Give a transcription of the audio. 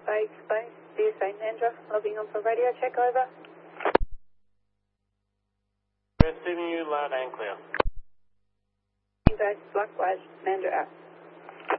Vague space, DSA Nandra, logging on for radio check, over. Receiving you loud and clear. Vague, likewise, Nandra out.